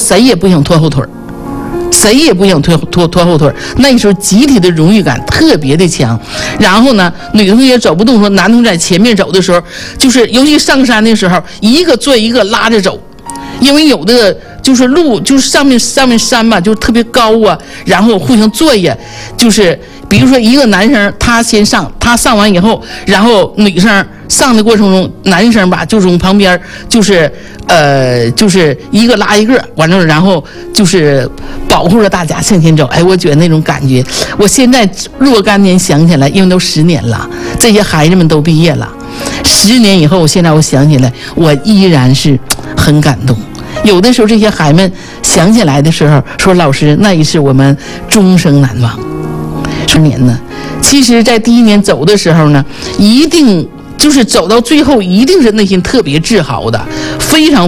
谁也不想拖后腿，谁也不想拖后腿。那时候集体的荣誉感特别的强。然后呢，女同学走不动，说男同学在前面走的时候，就是尤其上山的时候，一个拽一个拉着走，因为有的就是路就是上面山吧，就特别高啊，然后互相拽呀，就是比如说一个男生他先上，他上完以后，然后女生上的过程中，男生吧就从旁边就是一个拉一个，完了然后就是保护着大家向前走。哎，我觉得那种感觉，我现在若干年想起来，因为都10年了，这些孩子们都毕业了，10年以后，现在我想起来，我依然是很感动。有的时候这些孩子们想起来的时候，说老师那一次我们终生难忘。10年呢，其实在第1年走的时候呢，一定就是走到最后，一定是内心特别自豪的，非常